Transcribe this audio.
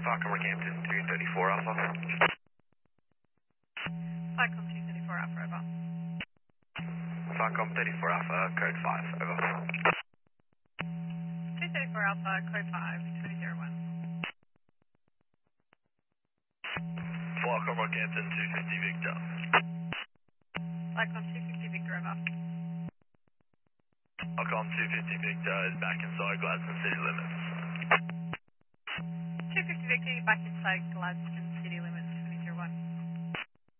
Falcon Rockhampton 234 Alpha. Falcon 234 Alpha, over. Falcon 34 Alpha, code 5, over. 234 Alpha, code 5, 2001. Falcon Rockhampton 250 Victor. Falcon 250 Victor, over. Falcon 250 Victor is back inside Gladstone city limits. 250 Victor, you're back inside Gladstone